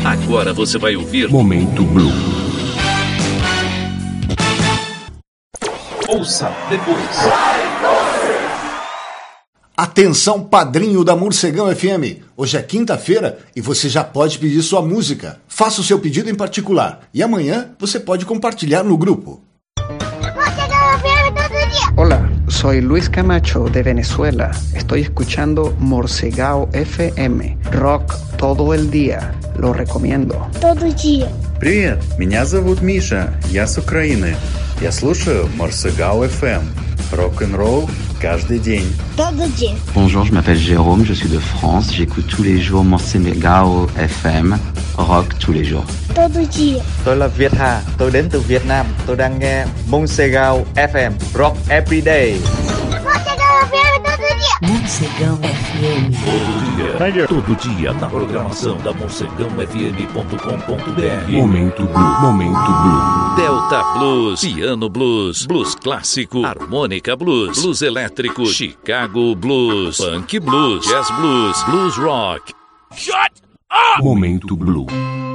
Agora você vai ouvir Momento Blue. Ouça depois. Atenção, padrinho da Morcegão FM. Hoje é quinta-feira e você já pode pedir sua música. Faça o seu pedido em particular e amanhã você pode compartilhar no grupo. Morcegão FM todo dia. Hola, soy Luis Camacho de Venezuela. Estoy escuchando Morcegao FM. Rock todo el día. Lo recomiendo. Todo dia. Привет, меня зовут Миша, я с Украины. Я слушаю Morcegao FM. Рок-н-ролл каждый день. Todo dia. Bonjour, je m'appelle Jérôme, je suis de France. J'écoute tous les jours Morcegao FM, rock tous les jours. Todo dia. Tôi là Việt Hà, tôi đến từ Việt Nam. Tôi đang nghe Morcegao FM, rock every day. Morcegão FM todo dia. Morcegão FM. Todo dia na programação da morcegãofm.com.br. Momento Blue. Momento Blue. Delta Blues, Piano Blues, Blues Clássico, Harmônica Blues, Blues Elétrico, Chicago Blues, Funk Blues, Jazz Blues, Blues Rock. Momento Blue.